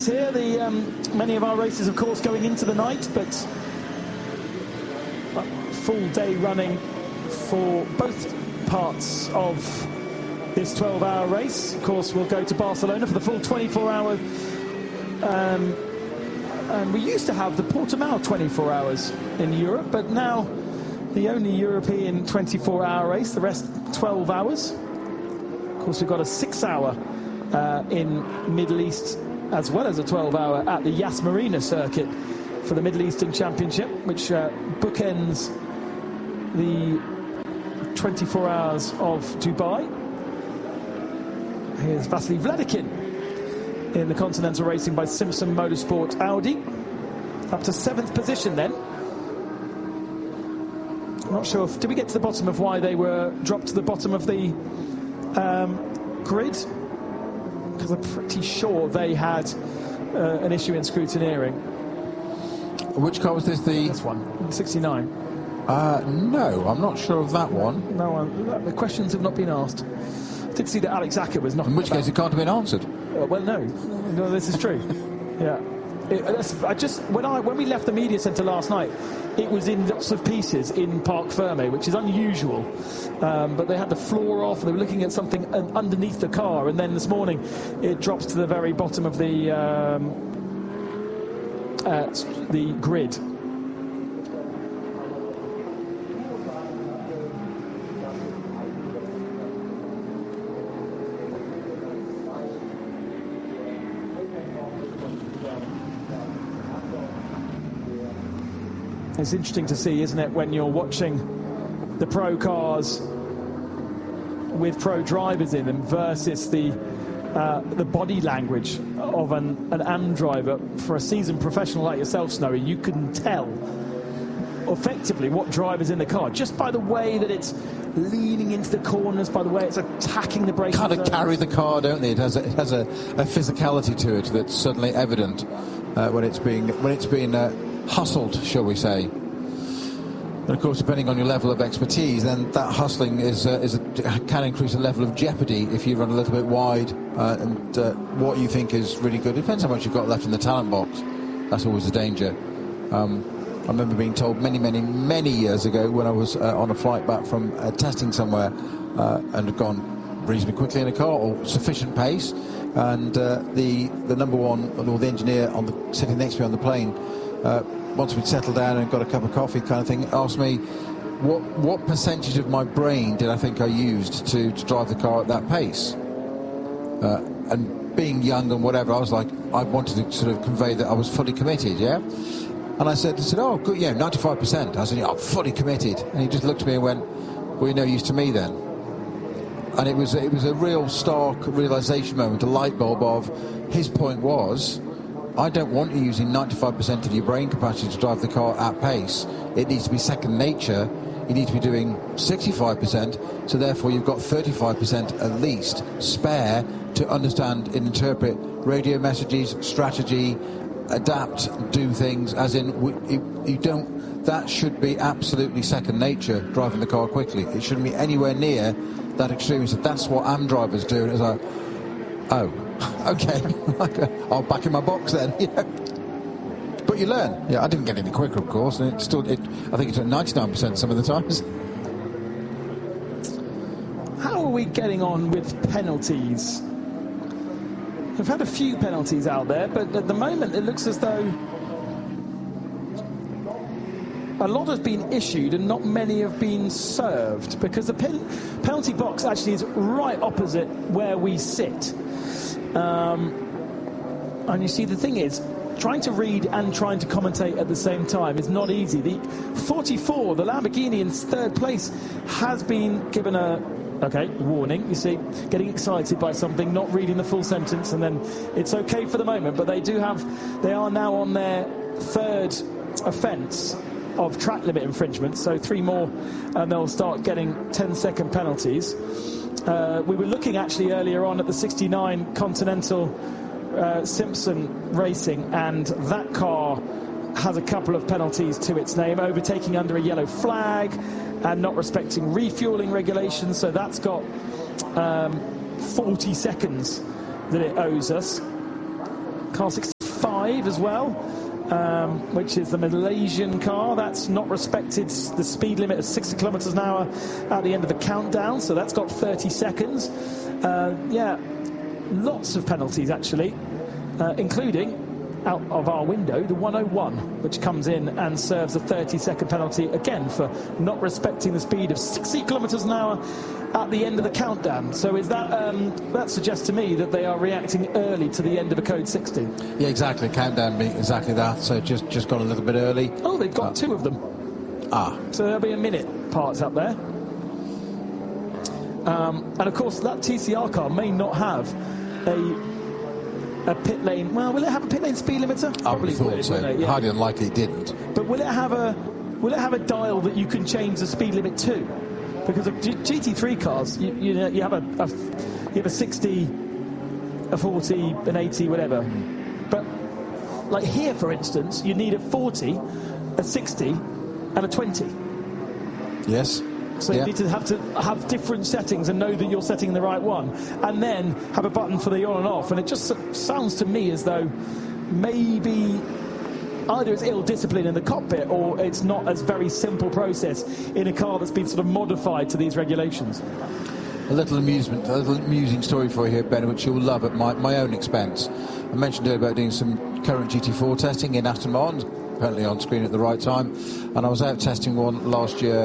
Here, many of our races, of course, going into the night, but full day running for both parts of this 12-hour race. Of course, we'll go to Barcelona for the full 24-hour. And we used to have the Portimao 24 hours in Europe, but now the only European 24-hour race, the rest 12 hours. Of course, we've got a 6-hour in Middle East, as well as a 12-hour at the Yas Marina circuit for the Middle Eastern Championship, which bookends the 24 hours of Dubai. Here's Vasily Vladikin in the Continental Racing by Simpson Motorsport Audi. Up to 7th position then. I'm not sure did we get to the bottom of why they were dropped to the bottom of the grid? Because I'm pretty sure they had an issue in scrutineering. Which car was this? This one, 69. No, I'm not sure of that one. No, the questions have not been asked. I did see that Alex Acker was knocking. In which case it can't have been answered. Well, no, this is true. Yeah. When we left the media centre last night, it was in lots of pieces in Parc Fermé, which is unusual. But they had the floor off. They were looking at something underneath the car, and then this morning it drops to the very bottom of the grid. It's interesting to see, isn't it, when you're watching the pro cars with pro drivers in them versus the body language of an AM driver. For a seasoned professional like yourself, Snowy, you can tell effectively what driver's in the car just by the way that it's leaning into the corners, by the way it's attacking the braking kind of zones. Carry the car, don't they? It has a physicality to it that's suddenly evident when it's being hustled, shall we say. And of course, depending on your level of expertise, then that hustling can increase the level of jeopardy if you run a little bit wide and what you think is really good. It depends how much you've got left in the talent box. That's always the danger. I remember being told many years ago when I was on a flight back from testing somewhere and had gone reasonably quickly in a car or sufficient pace, and the number one, or the engineer sitting next to me on the plane, once we'd settled down and got a cup of coffee kind of thing, asked me what percentage of my brain did I think I used to drive the car at that pace. And being young and whatever, I was like, I wanted to sort of convey that I was fully committed, yeah? And I said, oh, good, yeah, 95%. I said, yeah, I'm fully committed. And he just looked at me and went, well, you're no use to me then. And it was a real stark realisation moment, a light bulb of, his point was, I don't want you using 95% of your brain capacity to drive the car at pace. It needs to be second nature. You need to be doing 65%, so therefore you've got 35% at least spare to understand and interpret radio messages, strategy, adapt, do things, as in you don't. That should be absolutely second nature, driving the car quickly. It shouldn't be anywhere near that extreme. So that's what AM drivers do. And it's like, oh, okay, I'll back in my box then. But you learn. Yeah, I didn't get any quicker, of course, and I think it took 99% some of the times. How are we getting on with penalties? We've had a few penalties out there, but at the moment it looks as though a lot has been issued and not many have been served, because the penalty box actually is right opposite where we sit. And you see, the thing is, trying to read and trying to commentate at the same time is not easy. The 44, the Lamborghini in third place, has been given a warning. You see, getting excited by something, not reading the full sentence, and then it's okay for the moment, but they are now on their third offence of track limit infringement, so 3 more and they'll start getting 10-second penalties. We were looking actually earlier on at the 69 Continental Simpson Racing, and that car has a couple of penalties to its name: overtaking under a yellow flag and not respecting refueling regulations. So that's got 40 seconds that it owes us. Car 60 GT5 as well, which is the Malaysian car. That's not respected the speed limit of 60 kilometres an hour at the end of the countdown, so that's got 30 seconds. Lots of penalties, actually, including, out of our window, the 101, which comes in and serves a 30-second penalty, again, for not respecting the speed of 60 kilometres an hour at the end of the countdown. So is that that suggests to me that they are reacting early to the end of a code 60. Yeah, exactly. Countdown being exactly that. So just got a little bit early. Oh, they've got two of them. So there'll be a minute parts up there. And of course, that TCR car may not have a pit lane. Well, will it have a pit lane speed limiter? Probably thought so. Yeah. Highly unlikely it didn't. But will it have a dial that you can change the speed limit to? Because of GT3 cars, you have a 60, a 40, an 80, whatever. But like here, for instance, you need a 40, a 60, and a 20. Yes. So you need to have different settings and know that you're setting the right one, and then have a button for the on and off. And it just sounds to me as though maybe either it's ill discipline in the cockpit, or it's not a very simple process in a car that's been sort of modified to these regulations. A little amusing story for you here, Ben, which you'll love at my own expense. I mentioned earlier about doing some current GT4 testing in Aston Martin, apparently on screen at the right time, and I was out testing one last year,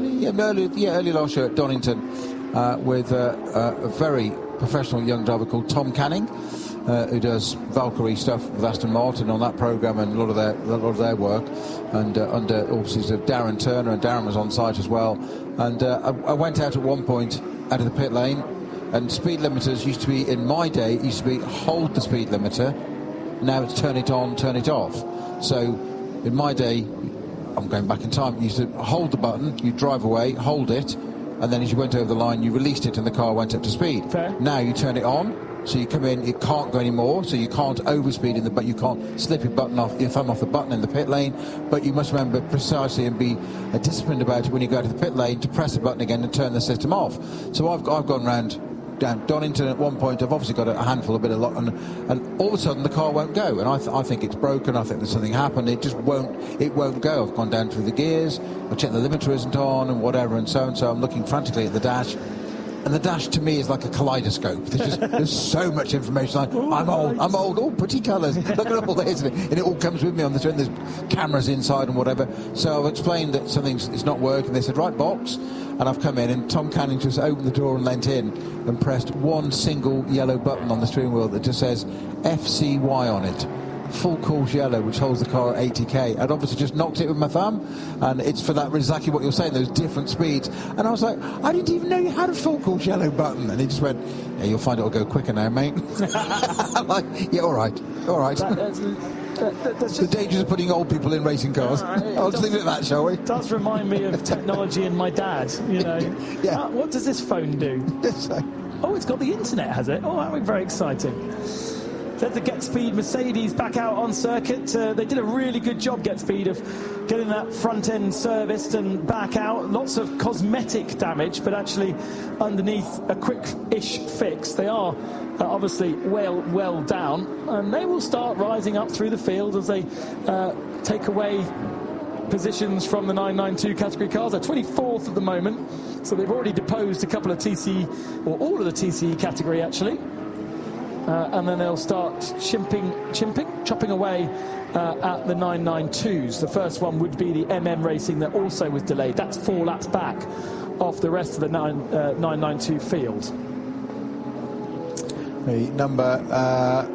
early last year at Donington, with a very professional young driver called Tom Canning, who does Valkyrie stuff with Aston Martin on that programme and a lot of their work, and under auspices of Darren Turner, and Darren was on site as well. And I went out at one point out of the pit lane, and speed limiters used to be, in my day, it used to be hold the speed limiter. Now it's turn it on, turn it off. So in my day, I'm going back in time, you used to hold the button, you drive away, hold it, and then as you went over the line, you released it and the car went up to speed. Fair. Now you turn it on, so you come in, it can't go anymore, so you can't overspeed but you can't slip your thumb off the button in the pit lane, but you must remember precisely and be disciplined about it when you go to the pit lane to press the button again and turn the system off. So I've gone round down Donington at one point. I've obviously got a handful, and all of a sudden the car won't go, and I think it's broken. I think there's something happened. It just won't go. I've gone down through the gears, I've checked the limiter isn't on and whatever, and so I'm looking frantically at the dash. And the dash to me is like a kaleidoscope. There's so much information. I'm old. Oh, pretty colours. Look at all this, and it all comes with me on the train. There's cameras inside and whatever. So I've explained that something's not working. They said, right, box. And I've come in, and Tom Canning just opened the door and leant in and pressed one single yellow button on the steering wheel that just says FCY on it. Full course yellow, which holds the car at 80k. I'd obviously just knocked it with my thumb, and it's for that exactly what you're saying, those different speeds. And I was like, I didn't even know you had a full course yellow button. And he just went, yeah, you'll find it'll go quicker now, mate. I'm like, yeah, all right. That's the dangers of putting old people in racing cars. I'll just leave it at that, shall we? It does remind me of technology and my dad, you know. Yeah. What does this phone do? Oh, it's got the internet, has it? Oh, that would be very exciting. There's the GetSpeed Mercedes back out on circuit. They did a really good job, GetSpeed, of getting that front end serviced and back out. Lots of cosmetic damage, but actually underneath a quick-ish fix. They are obviously well down, and they will start rising up through the field as they take away positions from the 992 category cars. They're 24th at the moment, so they've already deposed a couple of TCE, or all of the TCE category actually. And then they'll start chopping away at the 992s. The first one would be the MM Racing that also was delayed. That's 4 laps back off the rest of the 992 field. The number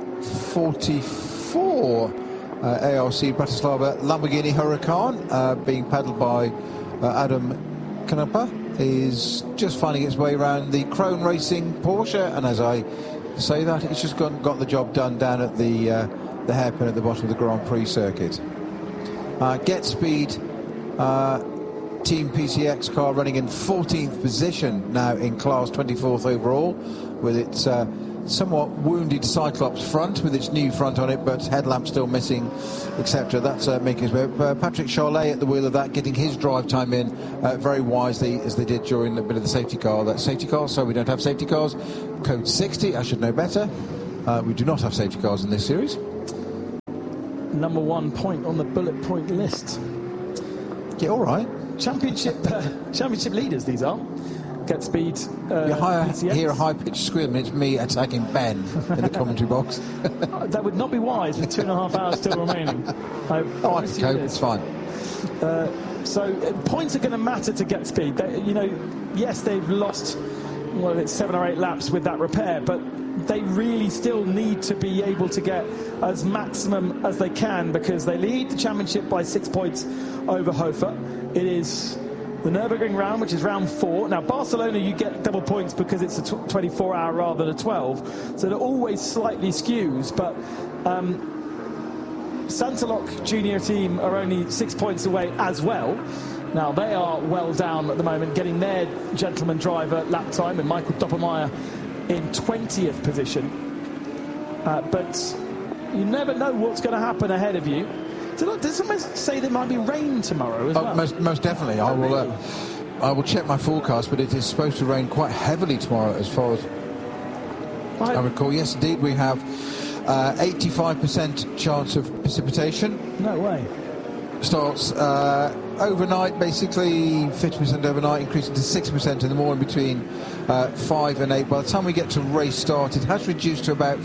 44 ARC Bratislava Lamborghini Huracan, being pedalled by Adam Knapper, is just finding its way around the Krone Racing Porsche, and as I say that, it's just got the job done down at the hairpin at the bottom of the Grand Prix circuit. GetSpeed Team PCX car running in 14th position now in class, 24th overall, with its somewhat wounded Cyclops front, with its new front on it, but headlamp still missing, etc. That's making his way. Patrick Charlet at the wheel of that, getting his drive time in very wisely, as they did during a bit of the safety car. That's safety cars, so we don't have safety cars. Code 60, I should know better. We do not have safety cars in this series. number 1 point on the bullet point list. Yeah, all right. Championship leaders, these are. Get Speed. You hear a high-pitched scream, and it's me attacking Ben in the commentary box. That would not be wise with 2.5 hours still remaining. I can cope, it's fine. So points are going to matter to Get Speed. Yes, they've lost, it's 7 or 8 laps with that repair, but they really still need to be able to get as maximum as they can, because they lead the championship by 6 points over Hofer. It is the Nürburgring round, which is round 4. Now, Barcelona, you get double points because it's a 24-hour rather than a 12, so it always slightly skews, but Santalok junior team are only 6 points away as well. Now, they are well down at the moment, getting their gentleman driver lap time, and Michael Doppelmayr in 20th position. But you never know what's going to happen ahead of you. Does someone say there might be rain tomorrow as well? Most definitely. Really? I will check my forecast, but it is supposed to rain quite heavily tomorrow, as far as I recall. Yes, indeed, we have 85% chance of precipitation. No way. Starts overnight, basically 50% overnight, increasing to 6% in the morning between 5 and 8. By the time we get to race start, it has reduced to about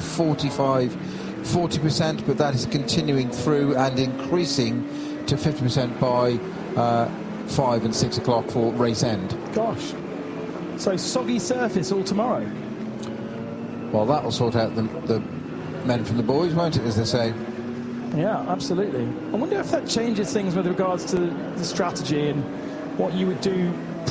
40%, but that is continuing through and increasing to 50% by 5 and 6 o'clock for race end. Gosh. So soggy surface all tomorrow. Well, that will sort out the men from the boys, won't it, as they say? Yeah, absolutely. I wonder if that changes things with regards to the strategy and what you would do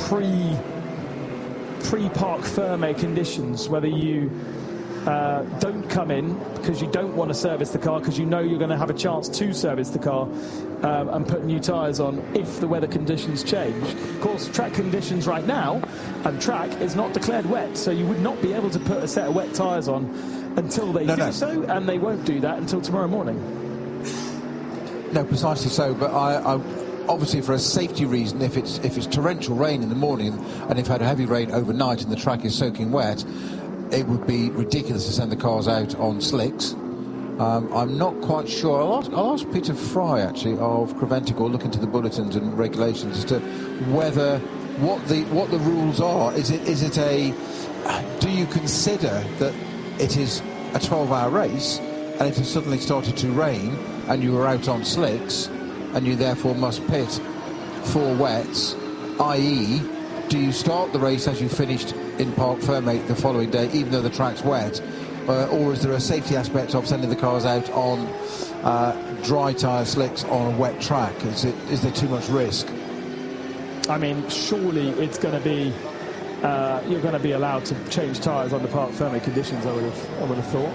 pre-Parc Ferme conditions, whether you don't come in because you don't want to service the car because you know you're going to have a chance to service the car and put new tyres on if the weather conditions change. Of course, track conditions right now, and track is not declared wet, so you would not be able to put a set of wet tyres on until they do so, and they won't do that until tomorrow morning. No, precisely so, but I obviously, for a safety reason, if it's torrential rain in the morning and if had heavy rain overnight and the track is soaking wet, it would be ridiculous to send the cars out on slicks. I'm not quite sure. I'll ask Peter Fry, actually, of Creventic, look into the bulletins and regulations as to whether what the rules are. Is it a? Do you consider that it is a 12-hour race and it has suddenly started to rain and you were out on slicks and you therefore must pit for wets, i.e., do you start the race as you finished in Parc Ferme the following day, even though the track's wet, or is there a safety aspect of sending the cars out on dry tyre slicks on a wet track? Is there too much risk? I mean, surely it's going to be you're going to be allowed to change tyres under Parc Ferme conditions. I would have thought.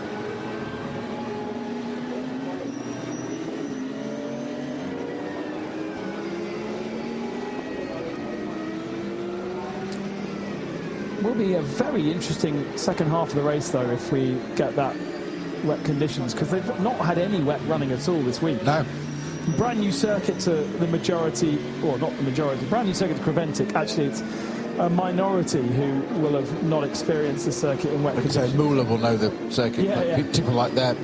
Will be a very interesting second half of the race, though, if we get that wet conditions, because they've not had any wet running at all this week. No. Brand new circuit to the majority, or not the majority, brand new circuit to Creventic. Actually, it's a minority who will have not experienced the circuit in wet conditions. So Moolah will know the circuit, people like that.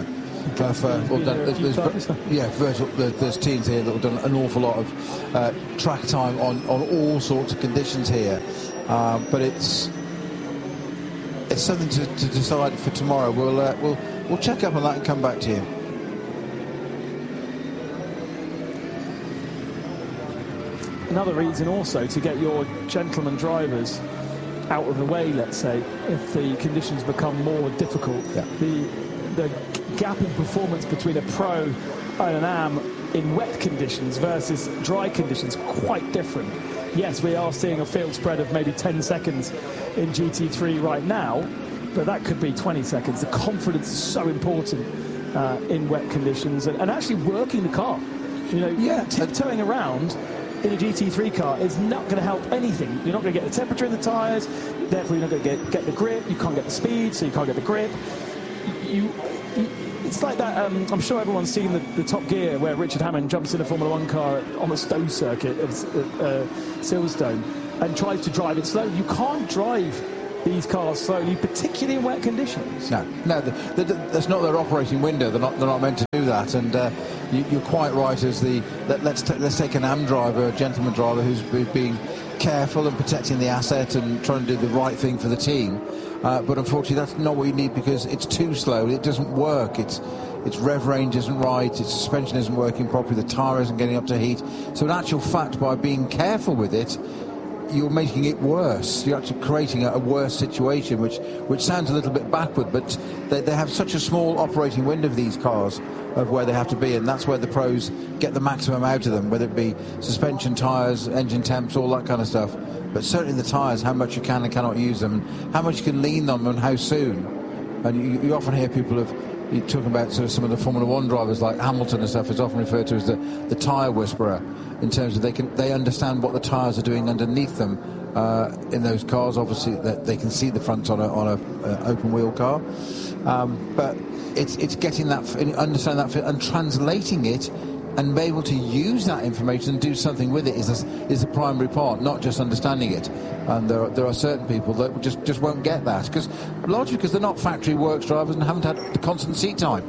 There's teams here that have done an awful lot of track time on all sorts of conditions here. But it's something to decide for tomorrow. We'll check up on that and come back to you. Another reason also to get your gentleman drivers out of the way, let's say, if the conditions become more difficult. Yeah. The gap in performance between a pro and an AM in wet conditions versus dry conditions quite different. Yes, we are seeing a field spread of maybe 10 seconds in GT3 right now, but that could be 20 seconds. The confidence is so important in wet conditions, and actually working the car. Tiptoeing around in a GT3 car is not going to help anything. You're not going to get the temperature in the tyres, therefore you're not going to get the grip. You can't get the speed, so you can't get the grip. It's like that, I'm sure everyone's seen the Top Gear where Richard Hammond jumps in a Formula 1 car on the Stowe circuit of Silverstone and tries to drive it slow. You can't drive these cars slowly, particularly in wet conditions. No, that's not their operating window. They're not meant to do that. And you're quite right. Let's take an AM driver, a gentleman driver, who's being careful and protecting the asset and trying to do the right thing for the team. But unfortunately, that's not what you need, because it's too slow. It doesn't work. Its rev range isn't right. Its suspension isn't working properly. The tyre isn't getting up to heat. So in actual fact, by being careful with it, you're making it worse. You're actually creating a worse situation, which sounds a little bit backward, but they have such a small operating window of these cars of where they have to be, and that's where the pros get the maximum out of them, whether it be suspension, tyres, engine temps, all that kind of stuff. But certainly the tyres, how much you can and cannot use them, how much you can lean on them and how soon. And you often hear people you're talking about sort of some of the Formula 1 drivers like Hamilton and stuff is often referred to as the tyre whisperer, in terms of they understand what the tyres are doing underneath them in those cars. Obviously that they can see the front on a open wheel car, but it's getting that, understanding that and translating it and be able to use that information and do something with it is the primary part, not just understanding it. And there are certain people that just won't get that, largely because they're not factory works drivers and haven't had the constant seat time.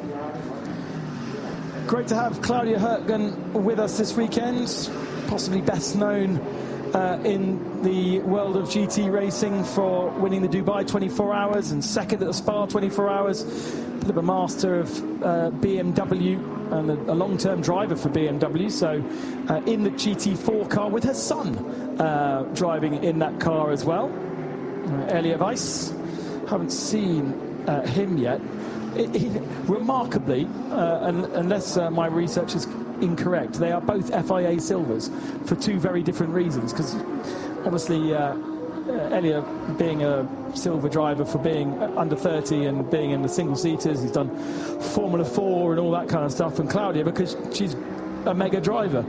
Great to have Claudia Hürtgen with us this weekend, possibly best known in the world of GT racing for winning the Dubai 24 Hours and second at the Spa 24 Hours. A bit of a master of BMW and a long-term driver for BMW. So in the GT4 car with her son driving in that car as well. Elia Weiss, haven't seen him yet. Remarkably, unless my research is incorrect, they are both FIA silvers for two very different reasons, because obviously Elia being a silver driver for being under 30 and being in the single seaters, he's done Formula 4 and all that kind of stuff, and Claudia because she's a mega driver,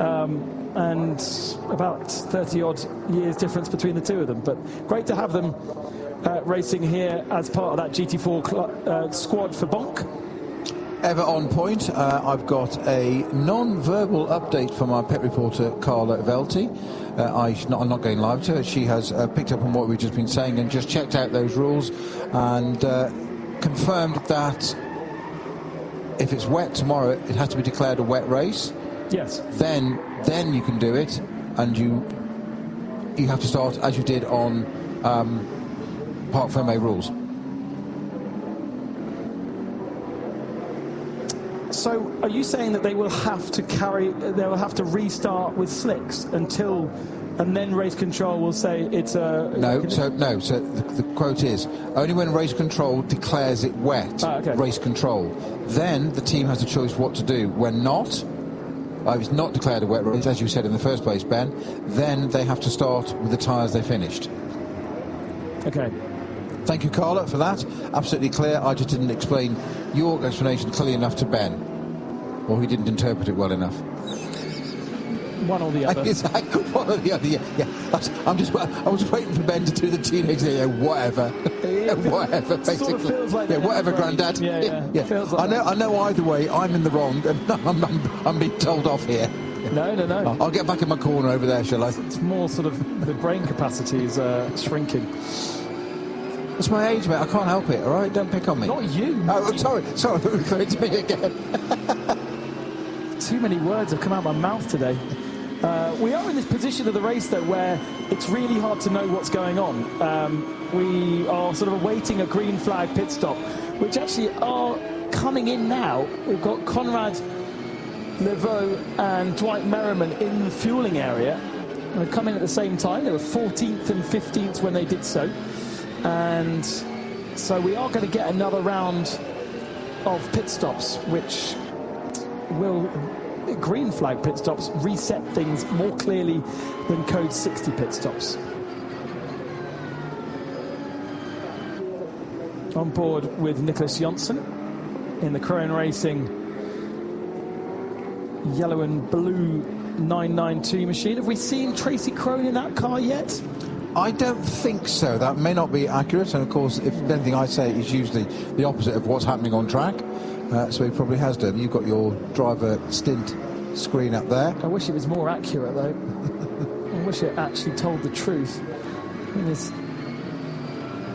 and about 30 odd years difference between the two of them. But great to have them racing here as part of that GT4 squad for Bonk. Ever on point. I've got a non-verbal update from our pit reporter Carla Velti. I'm not going live to her. She has picked up on what we've just been saying and just checked out those rules and confirmed that if it's wet tomorrow, it has to be declared a wet race. Yes. Then you can do it, and you have to start as you did on Parc Fermé rules. So are you saying that they will have to restart with slicks and then race control will say it's a... No, so the quote is, only when race control declares it wet, race control. Then the team has a choice what to do. When not, if it's not declared a wet race, as you said in the first place, Ben, then they have to start with the tyres they finished. Okay. Thank you, Carla, for that. Absolutely clear. I just didn't explain your explanation clearly enough to Ben, or he didn't interpret it well enough. One or the other. One or the other. Yeah. I was waiting for Ben to do the teenage thing. Whatever. Whatever. Basically. Sort of feels like whatever, Grandad. Yeah. Feels like I know. Either way, I'm in the wrong, and I'm being told off here. No. I'll get back in my corner over there, shall I? It's more sort of the brain capacity is shrinking. It's my age, mate. I can't help it, all right? Don't pick on me. Not you. Oh, sorry. I thought you were referring to me again. Too many words have come out of my mouth today. We are in this position of the race, though, where it's really hard to know what's going on. We are sort of awaiting a green flag pit stop, which actually are coming in now. We've got Conrad Leveau and Dwight Merriman in the fueling area. They've come in at the same time. They were 14th and 15th when they did so. And so we are going to get another round of pit stops, which will, green flag pit stops, reset things more clearly than code 60 pit stops. On board with Nicholas Jonsson in the Crone Racing yellow and blue 992 machine. Have we seen Tracy Crone in that car yet? I don't think so. That may not be accurate, and of course, if anything I say is usually the opposite of what's happening on track, so he probably has done. You've got your driver stint screen up there. I wish it was more accurate, though. I wish it actually told the truth.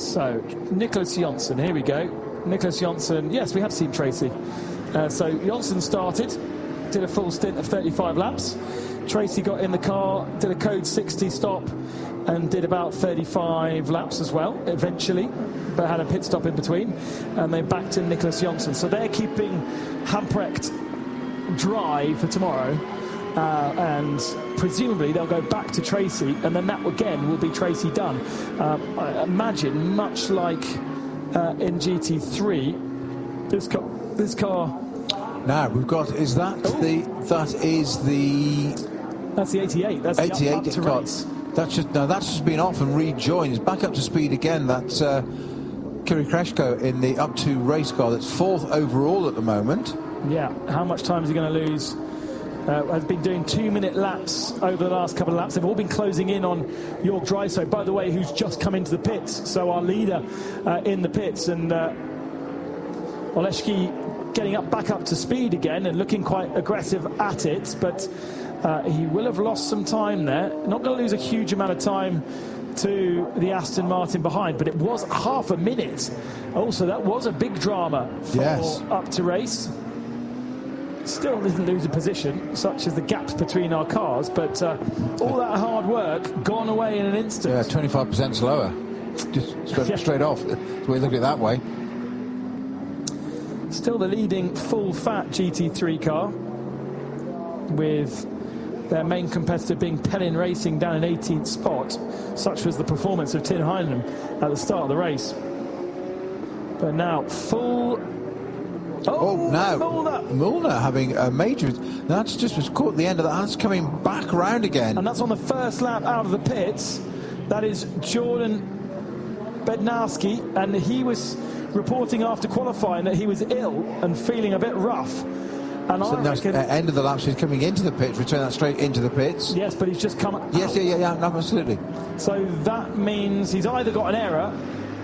So, Nicholas Jonsson, here we go. Nicholas Jonsson, yes, we have seen Tracy. So, Jonsson started, did a full stint of 35 laps. Tracy got in the car, did a code 60 stop, and did about 35 laps as well, eventually, but had a pit stop in between. And they're back to Nicholas Jonsson. So, they're keeping Hamprecht dry for tomorrow. And presumably they'll go back to Tracy, and then that again will be Tracy Dunn. I imagine, much like in GT3, this car. Now we've got. Is that That's the 88. That's 88 the up to car. race. That's just been off and rejoined. It's back up to speed again. That's Kiri Kreshko in the up to race car. That's 4th overall at the moment. Yeah. How much time is he going to lose? Has been doing 2-minute laps over the last couple of laps. They've all been closing in on Jörg Dreiso, by the way, who's just come into the pits. So our leader in the pits, and Oleski getting back up to speed again and looking quite aggressive at it. But he will have lost some time there. Not going to lose a huge amount of time to the Aston Martin behind, but it was half a minute. Also, that was a big drama for up to race. Still didn't lose a position, such as the gaps between our cars, but all that hard work gone away in an instant. Yeah, 25% slower. Just straight off. So we look at it that way. Still the leading full-fat GT3 car, with their main competitor being Pellin Racing down in 18th spot. Such was the performance of Tim Heinemann at the start of the race. But now Mulner having a major. That's just was caught at the end of that. That's coming back around again. And that's on the first lap out of the pits. That is Jordan Bednarski, and he was reporting after qualifying that he was ill and feeling a bit rough. And so end of the lap, so he's coming into the pits, return that straight into the pits. Yes, but he's just come out. Yes, yeah, no, absolutely. So that means he's either got an error,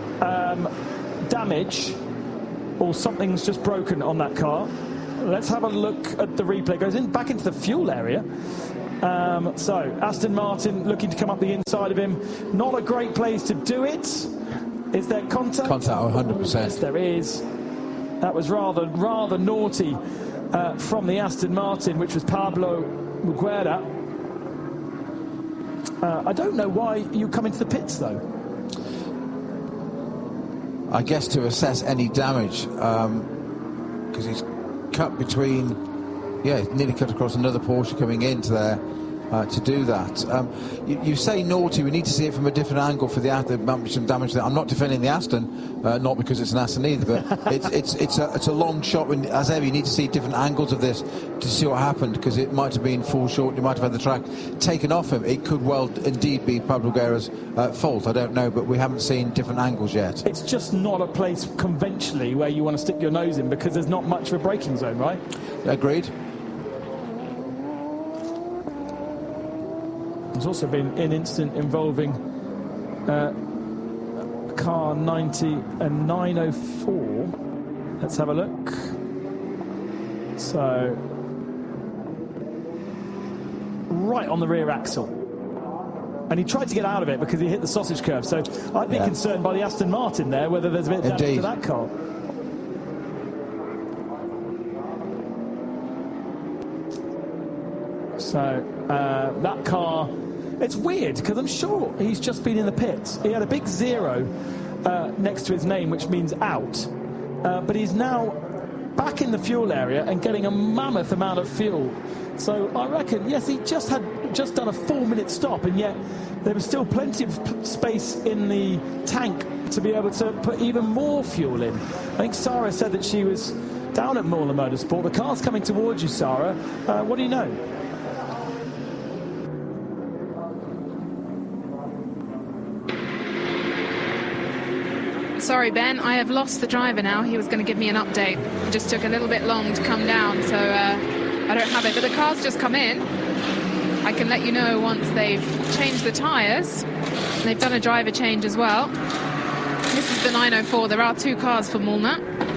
damage, or something's just broken on that car. Let's have a look at the replay. Goes back into the fuel area. So Aston Martin looking to come up the inside of him. Not a great place to do it. Is there contact? Contact, 100%. Yes, there is. That was rather naughty from the Aston Martin, which was Pablo Muguera. I don't know why you come into the pits, though. I guess to assess any damage, because he's cut between, nearly cut across another Porsche coming into there to do that. You say naughty, we need to see it from a different angle for the Aston. There might be some damage there. I'm not defending the Aston, not because it's an Aston either, but it's a long shot. When, as ever, you need to see different angles of this to see what happened, because it might have been full short, you might have had the track taken off him. It could well indeed be Pablo Guerra's fault, I don't know, but we haven't seen different angles yet. It's just not a place conventionally where you want to stick your nose in, because there's not much of a braking zone, right? Agreed. There's also been an incident involving car 90 and 904. Let's have a look. So, right on the rear axle. And he tried to get out of it because he hit the sausage curve. So I'd be concerned by the Aston Martin there, whether there's a bit of damage to that car. So that car, it's weird because I'm sure he's just been in the pits. He had a big 0 next to his name, which means out. But he's now back in the fuel area and getting a mammoth amount of fuel. So I reckon, yes, he just done a 4-minute stop, and yet there was still plenty of space in the tank to be able to put even more fuel in. I think Sarah said that she was down at Muller Motorsport. The car's coming towards you, Sarah. What do you know? Sorry, Ben, I have lost the driver now. He was going to give me an update. It just took a little bit long to come down, so I don't have it. But the car's just come in. I can let you know once they've changed the tyres. They've done a driver change as well. This is the 904. There are 2 cars for Mulner.